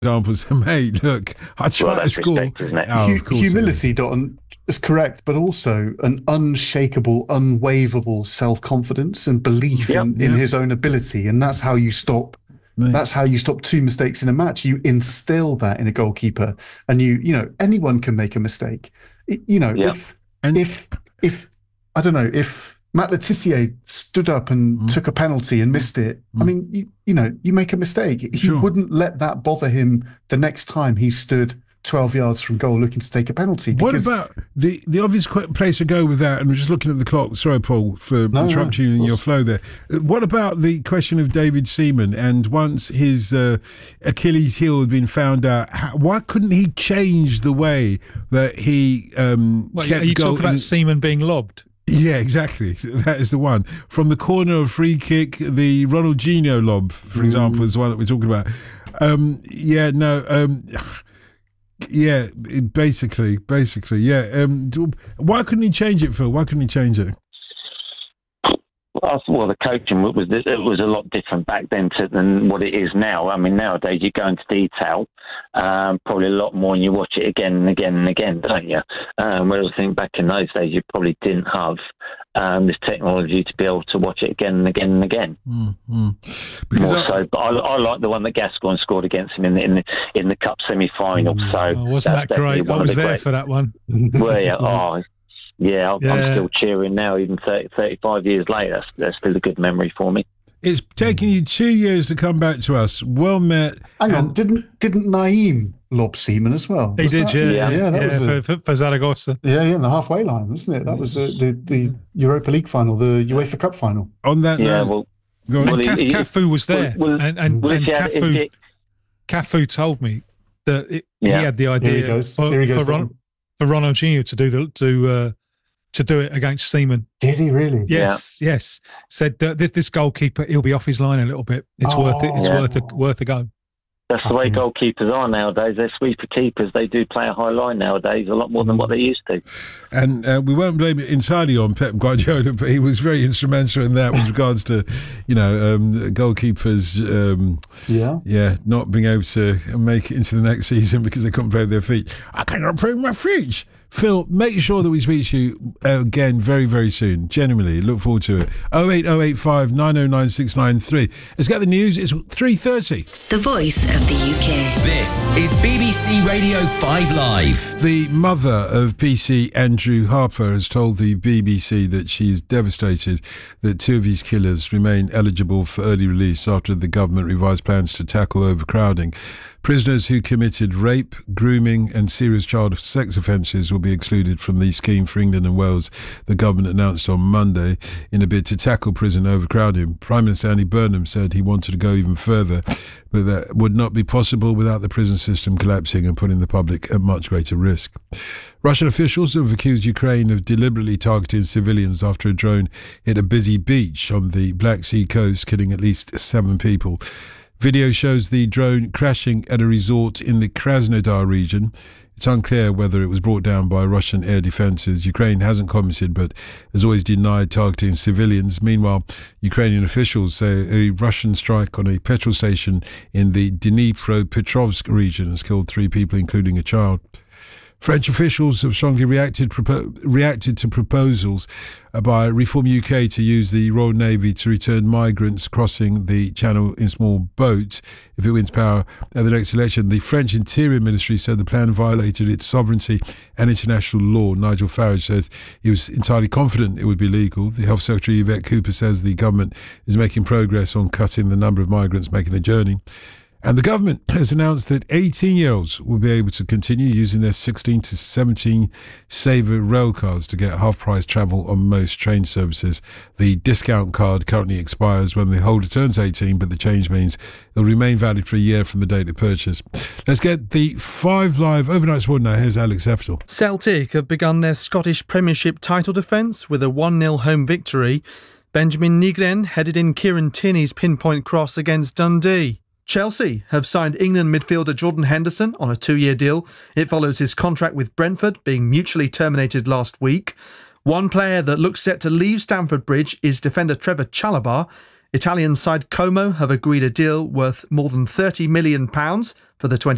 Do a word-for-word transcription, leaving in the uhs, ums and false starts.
examples, mate, look, I try well, to score. Respect, oh, Hu- humility, Don, is correct, but also an unshakable, unwaverable self-confidence and belief Yep. in, in Yep. his own ability. And that's how you stop. Mate. That's how you stop two mistakes in a match. You instill that in a goalkeeper, and you, you know, anyone can make a mistake. It- you know, Yep. if And- if if I don't know if Matt Letitia stood up and Mm. took a penalty and missed it. Mm. I mean, you, you know, you make a mistake. He Sure. wouldn't let that bother him the next time he stood twelve yards from goal looking to take a penalty. What because- about the, the obvious qu- place to go with that? And I'm just looking at the clock. Sorry, Paul, for No, interrupting no, you of in your course. flow there. Uh, What about the question of David Seaman? And once his uh, Achilles heel had been found out, how, why couldn't he change the way that he um, What, kept are you goal talking about in- Seaman being lobbed? Yeah, exactly. That is the one. From the corner of free kick, the Ronaldinho lob, for example, is the one that we're talking about. Um, yeah, no, um, yeah, it- basically, basically, yeah. Um, do- why couldn't he change it, Phil? Why couldn't he change it? I thought, well, the coaching was it was a lot different back then to, than what it is now. I mean, nowadays you go into detail, um, probably a lot more, and you watch it again and again and again, don't you? Um, whereas I think back in those days you probably didn't have um, this technology to be able to watch it again and again and again. Mm-hmm. Because More I, so, but I, I like the one that Gascoigne scored against him in the in the, in the cup semi-final. So Oh, wasn't that that's definitely great? one I of was the there great- for that one. Were you? Oh, yeah, I'm, Yeah. I'm still cheering now, even thirty, thirty-five years later. That's, that's still a good memory for me. it's taken you two years to come back to us. Well met. Hang on, and- didn't didn't Naeem lob Seaman as well? He Was did, that- yeah. Yeah. yeah, that yeah, was a, for, for, for Zaragoza. yeah, yeah, in the halfway line, wasn't it? That was uh, the the Europa League final, the UEFA Cup final. On that Yeah, note, well, go on. And Well, Caf- he- he- Cafu was there. well, well, and and, well, if and he had- if Cafu, he- Cafu told me that it, Yeah. he had the Here he idea goes. for, Here he goes. for, Ron, for Ronaldinho to do the to uh, to do it against Seaman. Did he really? Yes, yes. Said that this, this goalkeeper, he'll be off his line a little bit. It's Oh. worth it. It's Yeah. worth a, worth a go. that's the way Cafu. goalkeepers are nowadays. They're sweeper keepers. They do play a high line nowadays, a lot more than what they used to. And uh, we won't blame it entirely on Pep Guardiola, but he was very instrumental in that with regards to, you know, um, goalkeepers, um, Yeah. yeah, not being able to make it into the next season because they couldn't play with their feet. I cannot play with my feet. Phil, make sure that we speak to you uh, again very, very soon. Genuinely, look forward to it. oh eight oh eight five nine oh nine six nine three. Let's get the news. It's three thirty. The voice of the U K. This is B B C Radio five Live. The mother of P C, Andrew Harper, has told the B B C that she is devastated that two of his killers remain eligible for early release after the government revised plans to tackle overcrowding. Prisoners who committed rape, grooming and serious child sex offences will be excluded from the scheme for England and Wales, the government announced on Monday in a bid to tackle prison overcrowding. Prime Minister Andy Burnham said he wanted to go even further, but that would not be possible without the prison system collapsing and putting the public at much greater risk. Russian officials have accused Ukraine of deliberately targeting civilians after a drone hit a busy beach on the Black Sea coast, killing at least seven people. Video shows the drone crashing at a resort in the Krasnodar region. It's unclear whether it was brought down by Russian air defences. Ukraine hasn't commented but has always denied targeting civilians. Meanwhile, Ukrainian officials say a Russian strike on a petrol station in the Dnipropetrovsk region has killed three people, including a child. French officials have strongly reacted propo- reacted to proposals by Reform U K to use the Royal Navy to return migrants crossing the Channel in small boats if it wins power at the next election. The French Interior Ministry said the plan violated its sovereignty and international law. Nigel Farage said he was entirely confident it would be legal. The Health Secretary Yvette Cooper says the government is making progress on cutting the number of migrants making the journey. And the government has announced that eighteen-year-olds will be able to continue using their sixteen to seventeen Saver rail cards to get half-price travel on most train services. The discount card currently expires when the holder turns eighteen, but the change means it'll remain valid for a year from the date of purchase. Let's get the five live overnight sport now. Here's Alex Heftel. Celtic have begun their Scottish Premiership title defence with a one nil home victory. Benjamin Nygren headed in Kieran Tierney's pinpoint cross against Dundee. Chelsea have signed England midfielder Jordan Henderson on a two-year deal. It follows his contract with Brentford being mutually terminated last week. One player that looks set to leave Stamford Bridge is defender Trevor Chalobah. Italian side Como have agreed a deal worth more than thirty million pounds for the twenty